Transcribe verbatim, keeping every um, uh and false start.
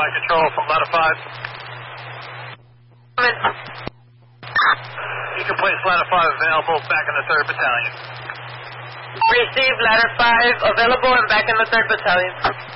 by control from ladder five. Come in. You can place ladder five available back in the third battalion. Receive ladder five available and back in the third battalion.